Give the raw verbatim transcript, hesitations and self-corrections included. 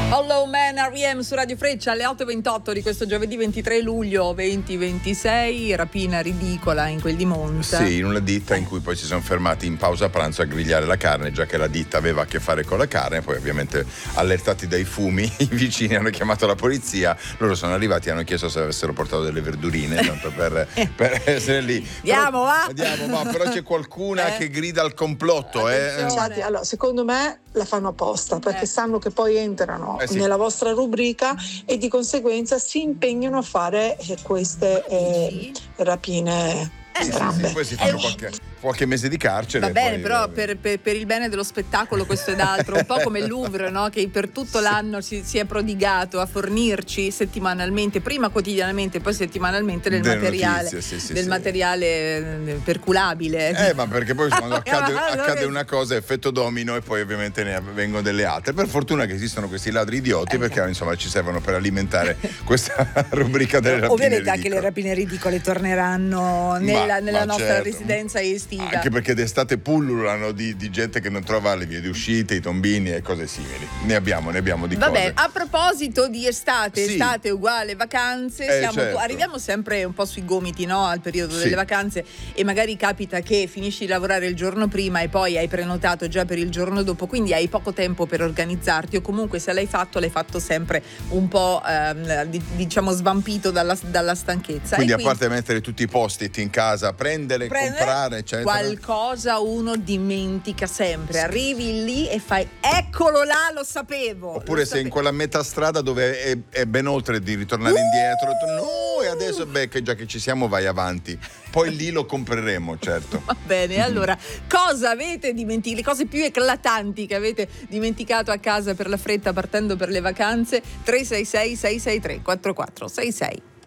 Hello Man, R E M su Radio Freccia alle otto e ventotto di questo giovedì ventitré luglio duemilaventisei. Rapina ridicola in quel di Monza. Sì, in una ditta in cui poi si sono fermati in pausa pranzo a grigliare la carne, già che la ditta aveva a che fare con la carne. Poi ovviamente allertati dai fumi i vicini hanno chiamato la polizia, loro sono arrivati e hanno chiesto se avessero portato delle verdurine, tanto per, per essere lì. Andiamo, va? Andiamo, va, però c'è qualcuna Eh. che grida al complotto. Eh. Allora, secondo me la fanno apposta perché Eh. sanno che poi entrano Eh sì. nella vostra rubrica e di conseguenza si impegnano a fare eh, queste eh, rapine Sì, sì, strambe. sì, poi si fanno qualche, qualche mese di carcere. Va bene, poi, però eh, per, per- per il bene dello spettacolo questo ed altro, un po' come il Louvre, no? Che per tutto l'anno si, si è prodigato a fornirci settimanalmente, prima quotidianamente, poi settimanalmente del Delle materiale, notizie, sì, sì, del sì. materiale eh, perculabile. Eh, ma perché poi quando accade, Allora- accade una cosa, effetto domino, e poi ovviamente ne avvengono delle altre. Per fortuna che esistono questi ladri idioti, Eh. perché insomma ci servono per alimentare questa rubrica delle rapine Ovviamente anche le ridicole. rapine ridicole torneranno nella, Ma- nella ma nostra certo. residenza estiva. Anche perché d'estate pullulano di, di gente che non trova le vie di uscita, i tombini e cose simili. Ne abbiamo, ne abbiamo di Vabbè, cose. a proposito di estate, Sì. estate uguale vacanze, Eh, siamo- certo. arriviamo sempre un po' sui gomiti, no? Al periodo Sì. delle vacanze, e magari capita che finisci di lavorare il giorno prima e poi hai prenotato già per il giorno dopo, quindi hai poco tempo per organizzarti, o comunque se l'hai fatto l'hai fatto sempre un po' ehm, di- diciamo svampito dalla, dalla stanchezza. Quindi E a parte mettere tutti i post-it in casa, prendere, prendere comprare, eccetera. qualcosa uno dimentica sempre. Arrivi lì e fai eccolo là, lo sapevo. Oppure lo sei in sapevo. quella metà strada dove è, è ben oltre di ritornare Uh! indietro. Tu, no, e adesso beh, che già che ci siamo vai avanti. Poi lì lo compreremo, certo. Va bene, allora, cosa avete dimenticato? Le cose più eclatanti che avete dimenticato a casa per la fretta partendo per le vacanze? tre sei sei sei sei tre quattro quattro sei sei.